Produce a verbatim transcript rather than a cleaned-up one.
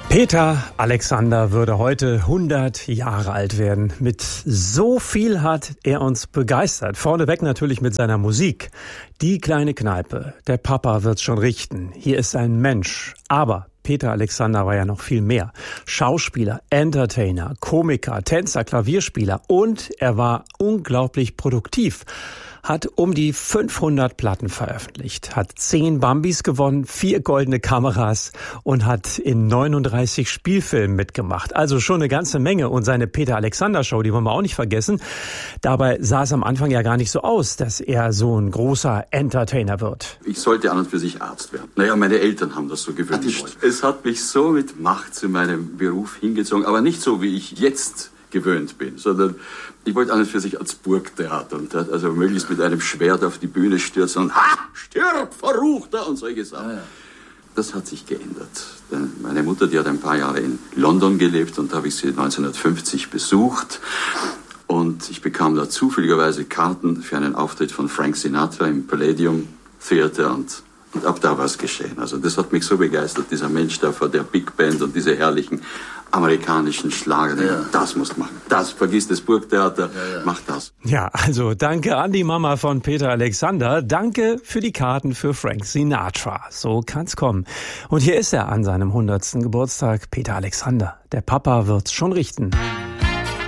Peter Alexander würde heute hundert Jahre alt werden. Mit so viel hat er uns begeistert. Vorneweg natürlich mit seiner Musik. Die kleine Kneipe, der Papa wird's schon richten. Hier ist ein Mensch. Aber Peter Alexander war ja noch viel mehr. Schauspieler, Entertainer, Komiker, Tänzer, Klavierspieler und er war unglaublich produktiv. Hat um die fünfhundert Platten veröffentlicht, hat zehn Bambis gewonnen, vier goldene Kameras und hat in neununddreißig Spielfilmen mitgemacht. Also schon eine ganze Menge. Und seine Peter Alexander Show, die wollen wir auch nicht vergessen. Dabei sah es am Anfang ja gar nicht so aus, dass er so ein großer Entertainer wird. Ich sollte an und für sich Arzt werden. Naja, meine Eltern haben das so gewünscht. Es hat mich so mit Macht zu meinem Beruf hingezogen, aber nicht so, wie ich jetzt gewöhnt bin, sondern ich wollte an und für sich als Burgtheater und also möglichst mit einem Schwert auf die Bühne stürzen und ha, stirb, Verruchter und solche Sachen. Ja, ja. Das hat sich geändert. Denn meine Mutter, die hat ein paar Jahre in London gelebt und da habe ich sie neunzehnhundertfünfzig besucht und ich bekam da zufälligerweise Karten für einen Auftritt von Frank Sinatra im Palladium Theater und Und ab da war es geschehen. Also das hat mich so begeistert, dieser Mensch da vor der Big Band und diese herrlichen amerikanischen Schlager. Ja. Das musst du machen. Das, vergiss das Burgtheater, ja, ja. Mach das. Ja, also danke an die Mama von Peter Alexander. Danke für die Karten für Frank Sinatra. So kann's kommen. Und hier ist er an seinem hundertsten Geburtstag, Peter Alexander. Der Papa wird's schon richten.